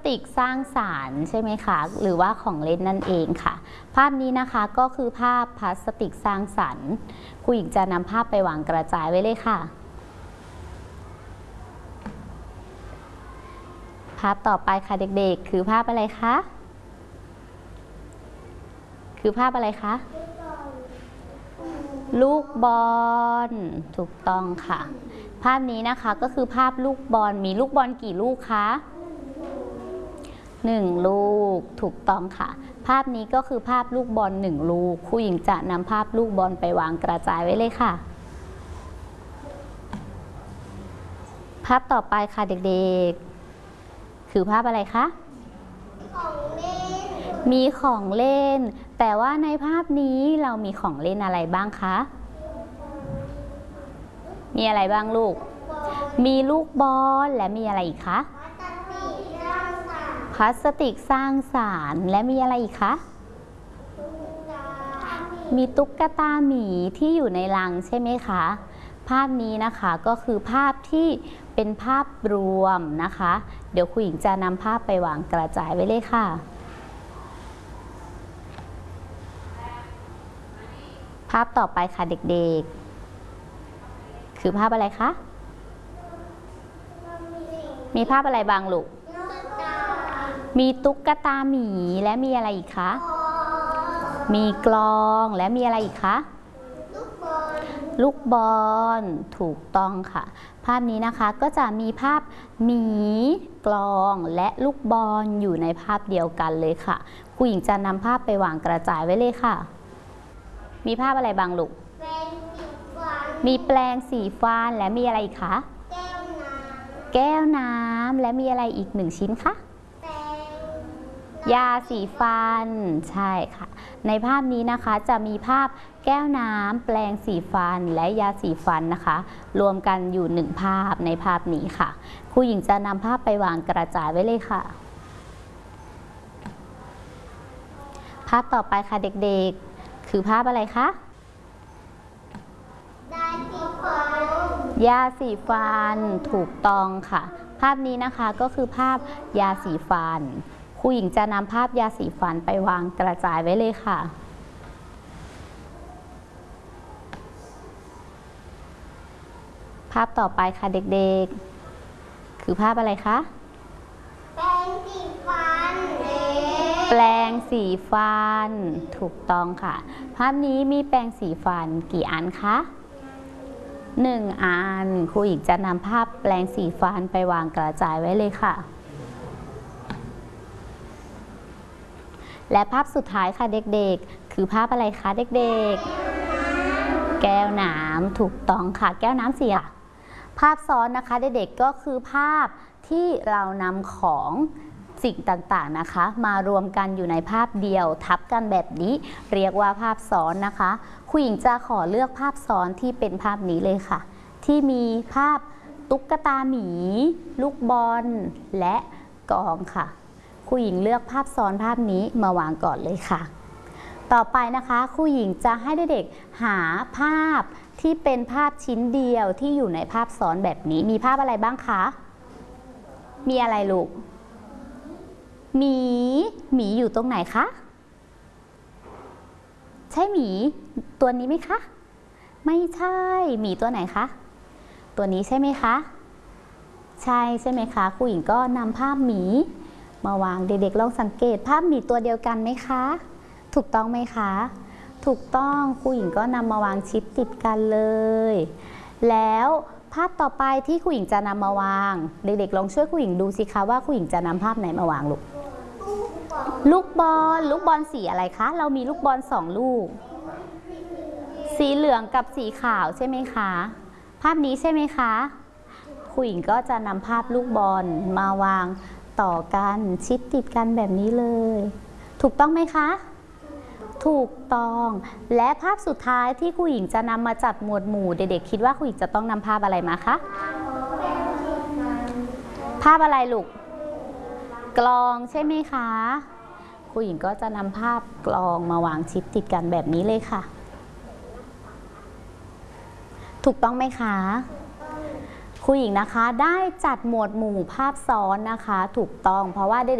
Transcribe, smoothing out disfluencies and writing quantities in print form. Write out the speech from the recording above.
ติกสร้างสรรค์ใช่ไหมคะหรือว่าของเล่นนั่นเองค่ะภาพนี้นะคะก็คือภาพพลาสติกสร้างสรรค์ครูหญิงจะนำภาพไปวางกระจายไว้เลยค่ะภาพต่อไปค่ะเด็กๆคือภาพอะไรคะคือภาพอะไรคะลูกบอลถูกต้องค่ะภาพนี้นะคะก็คือภาพลูกบอลมีลูกบอลกี่ลูกคะ1ลูกถูกต้องค่ะภาพนี้ก็คือภาพลูกบอล1ลูกครูหญิงจะนำภาพลูกบอลไปวางกระจายไว้เลยค่ะภาพต่อไปค่ะเด็กๆคือภาพอะไรคะของเล่นมีของเล่นแต่ว่าในภาพนี้เรามีของเล่นอะไรบ้างคะมีอะไรบ้างลูกมีลูกบอลและมีอะไรอีกคะพลาสติกสร้างสรรค์และมีอะไรอีกคะมีตุ๊กตาหมีที่อยู่ในรังใช่ไหมคะภาพนี้นะคะก็คือภาพที่เป็นภาพรวมนะคะเดี๋ยวครูหญิงจะนำภาพไปวางกระจายไว้เลยค่ะภาพต่อไปค่ะเด็กๆคือภาพอะไรคะมีภาพอะไรบ้างลูกมีตุ๊กตาหมีและมีอะไรอีกคะมีกลองและมีอะไรอีกคะลูกบอลถูกต้องค่ะภาพนี้นะคะก็จะมีภาพหมีกลองและลูกบอลอยู่ในภาพเดียวกันเลยค่ะครูหญิงจะนำภาพไปวางกระจายไว้เลยค่ะมีภาพอะไรบ้างลูกมีแปรงสีฟันและมีอะไรอีกคะแก้วน้ำและมีอะไรอีก1ชิ้นคะยาสีฟันใช่ค่ะในภาพนี้นะคะจะมีภาพแก้วน้ำแปรงสีฟันและยาสีฟันนะคะรวมกันอยู่1ภาพในภาพนี้ค่ะครูหญิงจะนำภาพไปวางกระจายไว้เลยค่ะภาพต่อไปค่ะเด็กๆคือภาพอะไรคะยาสีฟันถูกต้องค่ะภาพนี้นะคะก็คือภาพยาสีฟันครูหญิงจะนำภาพยาสีฟันไปวางกระจายไว้เลยค่ะภาพต่อไปค่ะเด็กๆคือภาพอะไรคะแปรงสีฟันแปรงสีฟันถูกต้องค่ะภาพนี้มีแปรงสีฟันกี่อันคะ1อันครูหญิงจะนำภาพแปรงสีฟันไปวางกระจายไว้เลยค่ะและภาพสุดท้ายค่ะเด็กๆคือภาพอะไรคะเด็กๆแก้วน้ำถูกต้องค่ะแก้วน้ำสีอะไรภาพซ้อนนะคะเด็กๆก็คือภาพที่เรานำของสิ่งต่างๆนะคะมารวมกันอยู่ในภาพเดียวทับกันแบบนี้เรียกว่าภาพซ้อนนะคะครูหญิงจะขอเลือกภาพซ้อนที่เป็นภาพนี้เลยค่ะที่มีภาพตุ๊กตาหมีลูกบอลและกลองค่ะครูหญิงเลือกภาพซ้อนภาพนี้มาวางก่อนเลยค่ะต่อไปนะคะครูหญิงจะให้เด็กๆหาภาพที่เป็นภาพชิ้นเดียวที่อยู่ในภาพซ้อนแบบนี้มีภาพอะไรบ้างคะมีอะไรลูกหมีอยู่ตรงไหนคะใช่หมีตัวนี้ไหมคะไม่ใช่หมีตัวไหนคะตัวนี้ใช่ไหมคะใช่ไหมคะครูหญิงก็นำภาพหมีมาวางเด็กๆลองสังเกตภาพหมีตัวเดียวกันไหมคะถูกต้องไหมคะถูกต้องครูหญิงก็นำมาวางชิดติดกันเลยแล้วภาพต่อไปที่ครูหญิงจะนำมาวางเด็กๆลองช่วยครูหญิงดูสิคะว่าครูหญิงจะนำภาพไหนมาวางลูกบอลสีอะไรคะเรามีลูกบอล2ลูกสีเหลืองกับสีขาวใช่ไหมคะภาพนี้ใช่ไหมคะครูหญิงก็จะนำภาพลูกบอลมาวางต่อกันชิดติดกันแบบนี้เลยถูกต้องไหมคะถูกต้องและภาพสุดท้ายที่ครูหญิงจะนำมาจัดหมวดหมู่เด็กๆคิดว่าครูหญิงจะต้องนำภาพอะไรมาคะภาพอะไรลูกกลองใช่ไหมคะครูหญิงก็จะนำภาพกลองมาวางชิดติดกันแบบนี้เลยค่ะถูกต้องไหมคะครูหญิงนะคะได้จัดหมวดหมู่ภาพซ้อนนะคะถูกต้องเพราะว่า